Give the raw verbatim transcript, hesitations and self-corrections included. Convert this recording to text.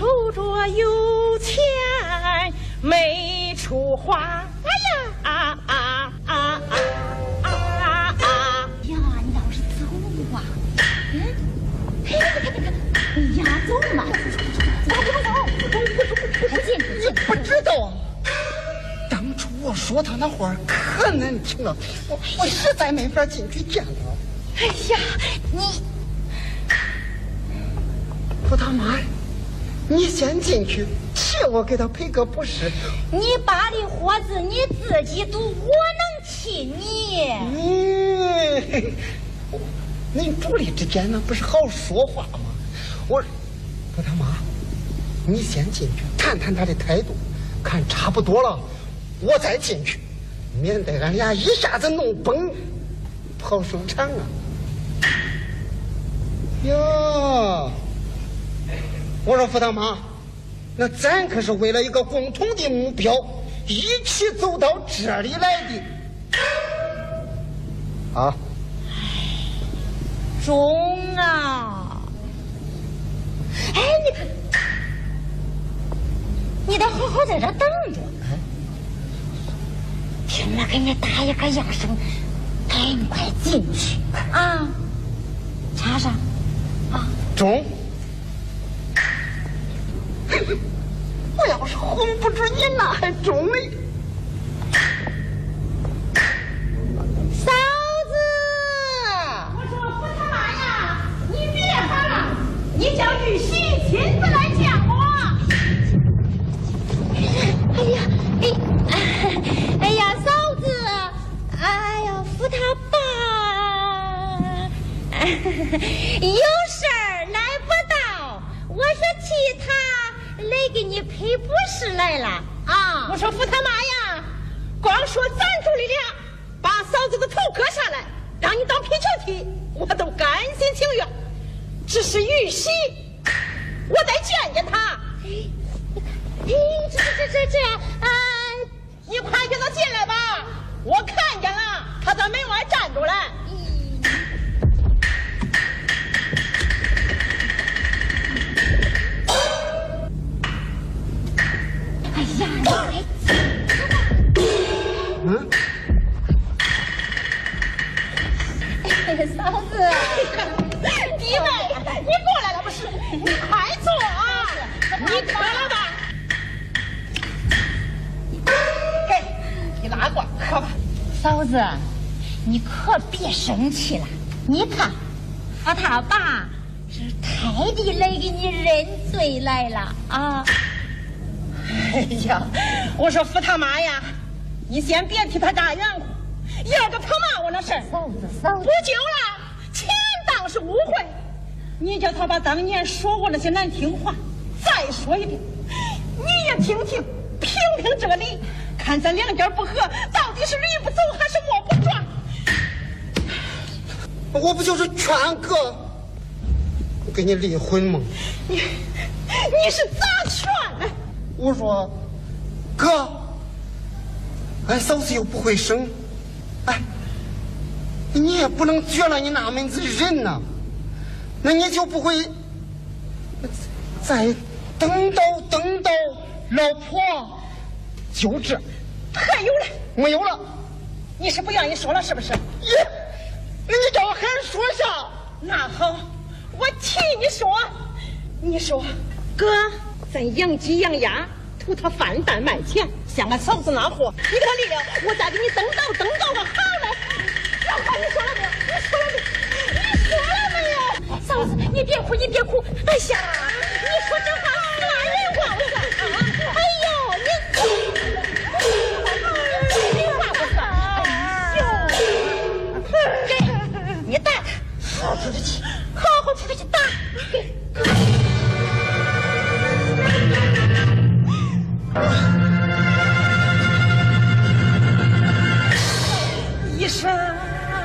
愁着有钱没处花。哎呀啊啊啊啊啊啊！ 呀，你倒是走啊！嗯，嘿，看看看，哎呀，走嘛，走走走，还进去进去。 不知道啊。当初我说他那话可难听了，我我实在没法进去见他。 哎呀，你不他妈，你先进去，替我给他赔个不是。 你把的活子你自己赌，我能替你？ 你，恁主力之间那不是好说话吗？我，不他妈，你先进去谈谈他的态度，看差不多了，我再进去，免得俺俩一下子弄崩，不好收场啊。哟，我说傅大妈，那咱可是为了一个共同的目标，一起走到这里来的啊！ 中啊！哎，你看，你得好好在这等着。听我给你打一个样声，赶快进去啊！插上啊！ 中！我要是哄不住你，那还中嘞！ 嫂子， 我说傅他妈呀，你别喊了，你叫玉玺亲自来见我。 哎呀，哎，哎呀，嫂子，哎呀，扶他爸，有事儿来不到，我是替他来给你赔不是来了啊！ 我说傅他妈呀，光说咱主力俩把嫂子的头割下来，让你当皮球踢，我都甘心情愿。只是玉玺，我得见见他。 哎，这这这这啊！ 你快给他进来吧，我看见了，他在门外站着嘞。 哎呀，你快嗯， 哎，嫂子， 弟妹，你过来了不是？你快坐啊！你渴了吧？给，你拉过喝吧。 嫂子，你可别生气了。你看，他他爸是太地来给你认罪来了啊！ 哎呀，我说傅他妈呀，你先别替他扎圆乎，要个他骂我那事儿， 嫂子，嫂子， 不救了，全当是误会。你叫他把当年说过那些难听话再说一遍，你也听听，评评这理，看咱两家不和，到底是驴不走还是磨不转？ 我不就是劝哥跟你离婚吗？ 你你是咋劝的？ 我说哥，俺嫂子又不会生，哎，你也不能绝了你那门子人呐，那你就不会再等到等到老婆就这还有嘞， 没有了。 你是不愿意说了是不是？ 耶，那你叫我还说下。 那好，我替你说。你说，哥，咱养鸡养鸭，图他饭蛋卖钱，像俺嫂子那货，你给他离了，我再给你等到等到个好